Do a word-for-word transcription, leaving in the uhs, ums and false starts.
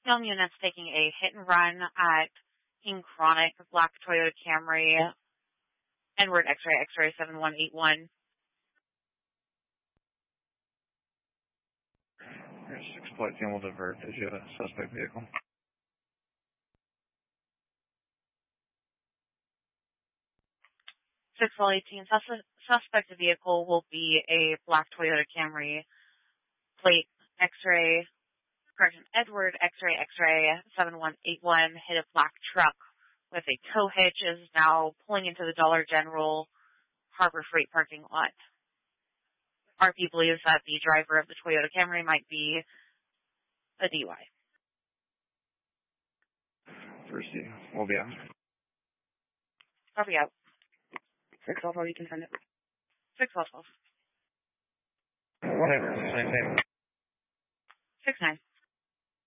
Film units taking a hit and run at King Chronic, black Toyota Camry, Edward X-ray, X-ray seven one eight one. Six flight team will divert as you have a suspect vehicle. six L eighteen, sus- suspect vehicle will be a black Toyota Camry, plate X-ray, correction, Edward X-ray, X-ray seven one eight one, hit a black truck with a tow hitch, is now pulling into the Dollar General Harbor Freight parking lot. R P believes that the driver of the Toyota Camry might be a D U I. First, we'll be out. Copy out. six Alpha, you can send it. six twelve. Whatever, same thing. six nine.